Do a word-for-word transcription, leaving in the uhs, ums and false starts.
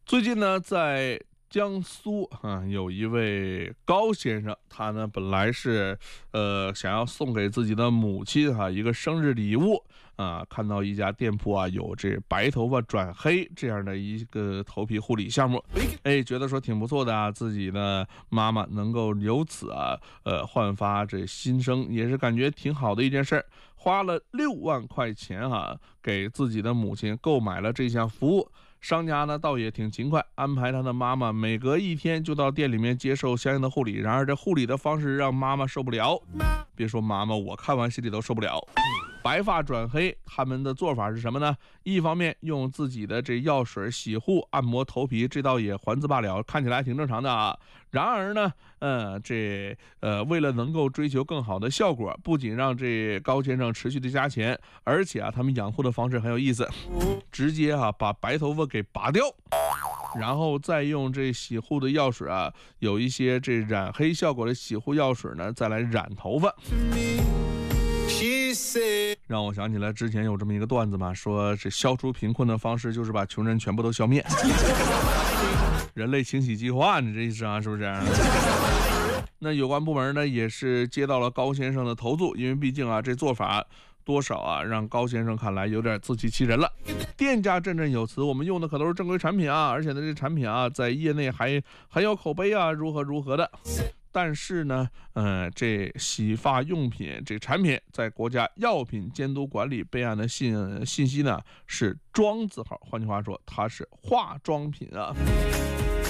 最近呢，在江苏啊，有一位高先生，他呢本来是呃想要送给自己的母亲哈、啊、一个生日礼物啊，看到一家店铺啊有这白头发转黑这样的一个头皮护理项目，哎，觉得说挺不错的啊，自己的妈妈能够由此啊呃焕发这新生，也是感觉挺好的一件事儿。花了六万块钱哈、啊，给自己的母亲购买了这项服务。商家呢倒也挺勤快，安排他的妈妈每隔一天就到店里面接受相应的护理。然而这护理的方式让妈妈受不了，别说妈妈，我看完心里都受不了。白发转黑，他们的做法是什么呢？一方面用自己的这药水洗护、按摩头皮，这倒也还字罢了，看起来挺正常的啊。然而呢，呃，这呃，为了能够追求更好的效果，不仅让这高先生持续的加钱，而且啊，他们养护的方式很有意思，直接啊把白头发给拔掉。然后再用这洗护的药水啊，有一些这染黑效果的洗护药水呢，再来染头发。让我想起来之前有这么一个段子嘛，说这消除贫困的方式就是把穷人全部都消灭。人类清洗计划，你这意思啊，是不是？那有关部门呢也是接到了高先生的投诉，因为毕竟啊这做法多少啊让高先生看来有点自欺欺人了。店家振振有词，我们用的可都是正规产品啊，而且呢这产品啊在业内还很有口碑啊，如何如何的。但是呢，呃，这洗发用品这产品在国家药品监督管理备案的信信息呢是庄字号，换句话说，它是化妆品啊。